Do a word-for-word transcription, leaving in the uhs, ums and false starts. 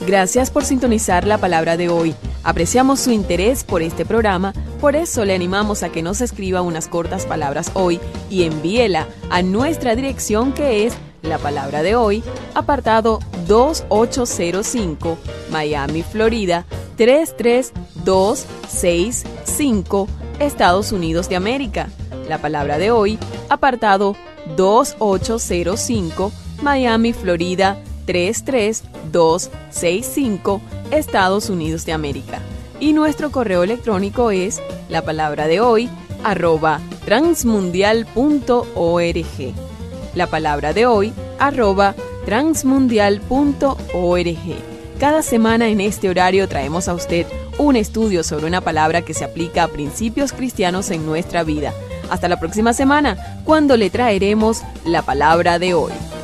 Gracias por sintonizar la palabra de hoy. Apreciamos su interés por este programa, por eso le animamos a que nos escriba unas cortas palabras hoy y envíela a nuestra dirección, que es La Palabra de Hoy, apartado dos ocho cero cinco, Miami, Florida tres tres dos seis cinco, Estados Unidos de América. La Palabra de Hoy, apartado dos ocho cero cinco, Miami, Florida tres tres dos seis cinco, Estados Unidos de América. Y nuestro correo electrónico es la palabra de hoy arroba transmundial punto org. La palabra de hoy arroba transmundial punto org. Cada semana en este horario traemos a usted un estudio sobre una palabra que se aplica a principios cristianos en nuestra vida. Hasta la próxima semana, cuando le traeremos la palabra de hoy.